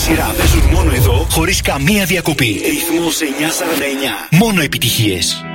σειρά παίζουν μόνο εδώ, χωρίς καμία διακοπή. Ρυθμός 949. Μόνο επιτυχίες.